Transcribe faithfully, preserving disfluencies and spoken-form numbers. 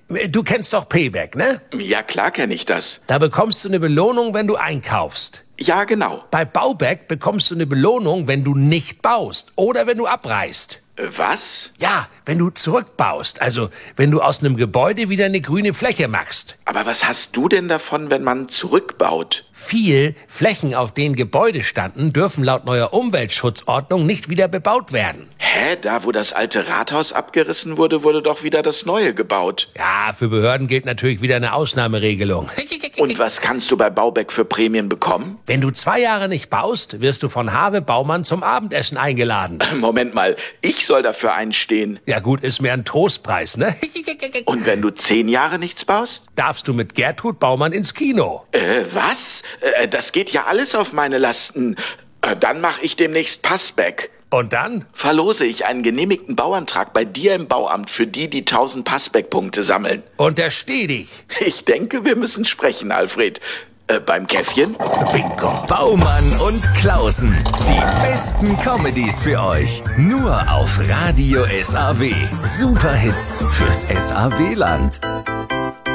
Du kennst doch Payback, ne? Ja, klar kenne ich das. Da bekommst du eine Belohnung, wenn du einkaufst. Ja, genau. Bei Bauback bekommst du eine Belohnung, wenn du nicht baust oder wenn du abreißt. Was? Ja, wenn du zurückbaust, also wenn du aus einem Gebäude wieder eine grüne Fläche machst. Aber was hast du denn davon, wenn man zurückbaut? Viel Flächen, auf denen Gebäude standen, dürfen laut neuer Umweltschutzordnung nicht wieder bebaut werden. Hä? Da, wo das alte Rathaus abgerissen wurde, wurde doch wieder das neue gebaut. Ja, für Behörden gilt natürlich wieder eine Ausnahmeregelung. Und was kannst du bei Bauback für Prämien bekommen? Wenn du zwei Jahre nicht baust, wirst du von Harve Baumann zum Abendessen eingeladen. Moment mal, ich soll dafür einstehen. Ja gut, ist mir ein Trostpreis, ne? Und wenn du zehn Jahre nichts baust? Darfst du mit Gertrud Baumann ins Kino. Äh, was? Äh, das geht ja alles auf meine Lasten. Äh, dann mache ich demnächst Passback. Und dann? Verlose ich einen genehmigten Bauantrag bei dir im Bauamt für die, die tausend Passback-Punkte sammeln. Untersteh dich. Ich denke, wir müssen sprechen, Alfred. Äh, beim Käffchen? Bingo. Baumann und Klausen. Die besten Comedies für euch. Nur auf Radio S A W. Superhits fürs S A W-Land.